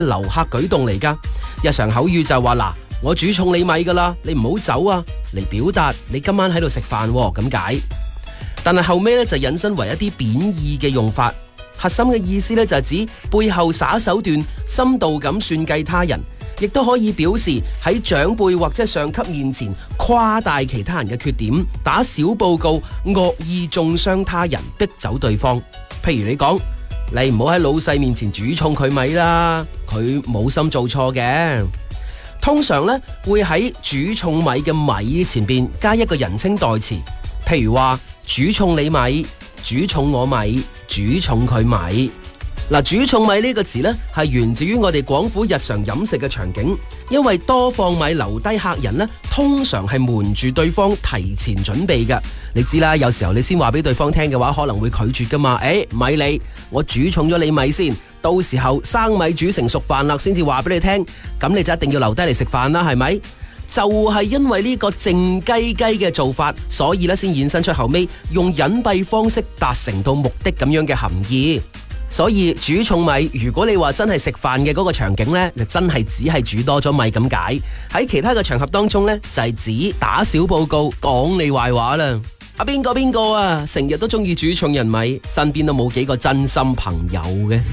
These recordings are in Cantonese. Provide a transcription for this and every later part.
留客舉動嚟㗎。日常口語就話嗱，我煮重你米㗎啦，你唔好走啊，嚟表達你今晚喺度食飯咁解。但係後尾咧就引申為一啲貶義嘅用法，核心嘅意思咧就係指背後耍手段、深度咁算計他人，亦都可以表示喺長輩或者上級面前誇大其他人嘅缺點，打小報告，惡意中傷他人，逼走對方。譬如你講，你唔好喺老細面前煮重佢米啦，佢冇心做錯嘅。通常咧會喺煮重米嘅米前邊加一個人稱代詞，譬如話煮重你米、煮重我米、煮重佢米。嗱，煮重米呢個詞呢，係源自於我哋廣府日常飲食嘅場景，因為多放米留低客人呢，通常係瞞住對方提前準備嘅。你知啦，有時候你先話俾對方聽嘅話，可能會拒絕噶嘛。咪理，我煮重咗你米先，到時候生米煮成熟飯啦，先至話俾你聽，咁你就一定要留低嚟食飯啦，係咪？就係因為呢個靜雞雞嘅做法，所以咧先衍生出後尾用隱蔽方式達成到目的咁樣嘅含義。所以煮重米，如果你話真係食飯嘅嗰個場景呢，就真係只係煮多咗米咁解。喺其他嘅場合當中呢，就係指打小報告，講你壞話啦。邊個啊，成日都中意煮重人米，身邊都冇幾個真心朋友嘅。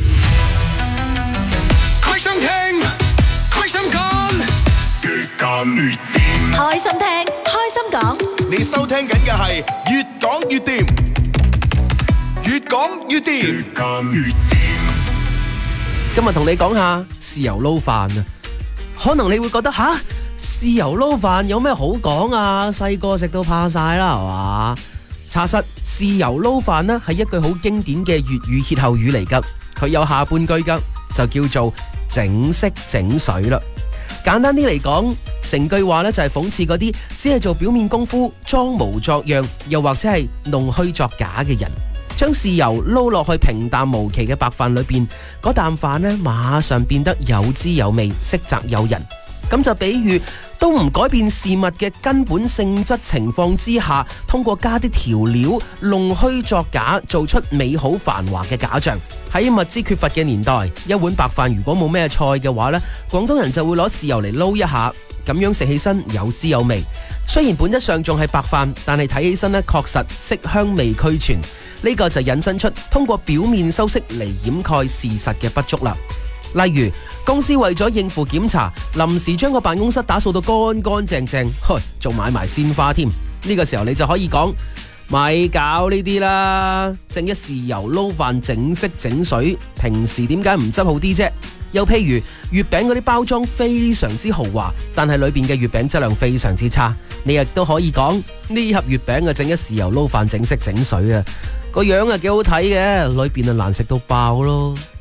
開心聽，開心講，越講越掂。 開心聽，開心講。 你收聽緊嘅係越講越掂。越講越掂， 越講越掂。 今日同你講下豉油撈飯啊！可能你會覺得豉油撈飯有咩好講啊？細個食到怕晒啦，係嘛？查實豉油撈飯呢係一句好經典嘅粵語歇後語嚟噶，佢有下半句噶，就叫做整色整水啦。簡單啲嚟講，成句話呢就係諷刺嗰啲只係做表面功夫、裝模作樣，又或者係弄虛作假嘅人。將豉油撈落去平淡無奇嘅白飯裏邊，嗰啖飯呢馬上變得有滋有味、色澤誘人。咁就比喻都唔改變事物嘅根本性質情況之下，通過加啲調料弄虛作假，做出美好繁華嘅假象。喺物資缺乏嘅年代，一碗白飯如果冇咩菜嘅話呢，廣東人就會攞豉油嚟撈一下，咁樣食起身有滋有味。雖然本質上仲係白飯，但係睇起身呢確實色香味俱全。呢個就引申出通過表面修飾嚟掩蓋事實嘅不足啦。例如公司為咗應付檢查，臨時將個辦公室打掃到乾乾淨淨，仲買埋鮮花添。呢個時候你就可以講，咪搞呢啲啦，整一豉油撈飯整色整水，平時點解唔執好啲啫？又譬如月餅嗰啲包裝非常之豪華，但係裏邊嘅月餅質量非常之差，你亦都可以講，呢盒月餅整一豉油撈飯整色整水啊，個樣啊幾好睇嘅，裏邊啊難食到爆咯。